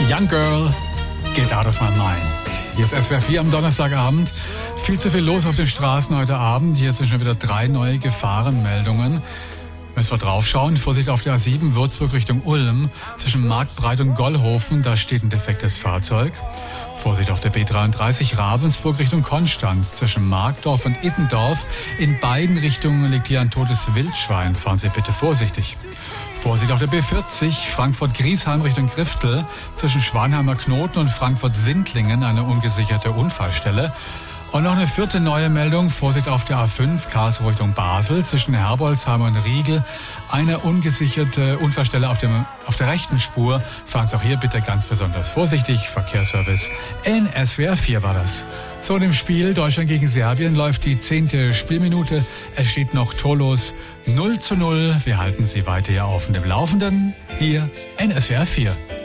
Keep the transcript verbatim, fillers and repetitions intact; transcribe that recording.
Young Girl, Get Out of My Mind. Hier ist S W R vier am Donnerstagabend. Viel zu viel los auf den Straßen heute Abend. Hier sind schon wieder drei neue Gefahrenmeldungen. Müssen wir draufschauen. Vorsicht auf der A sieben, Würzburg Richtung Ulm. Zwischen Marktbreit und Gollhofen, da steht ein defektes Fahrzeug. Vorsicht auf der B dreiunddreißig, Ravensburg Richtung Konstanz. Zwischen Markdorf und Ittendorf. In beiden Richtungen liegt hier ein totes Wildschwein. Fahren Sie bitte vorsichtig. Vorsicht auf der B vierzig, Frankfurt-Griesheim Richtung Griftel. Zwischen Schwanheimer Knoten und Frankfurt-Sindlingen eine ungesicherte Unfallstelle. Und noch eine vierte neue Meldung. Vorsicht auf der A fünf, Karlsruhe Richtung Basel. Zwischen Herbolzheim und Riegel eine ungesicherte Unfallstelle auf, dem, auf der rechten Spur. Fahren Sie auch hier bitte ganz besonders vorsichtig. Verkehrsservice in S W R vier war das. So, in dem Spiel Deutschland gegen Serbien läuft die zehnte Spielminute. Es steht noch torlos null zu null. Wir halten Sie weiter hier auf dem Laufenden. Hier in S W R vier.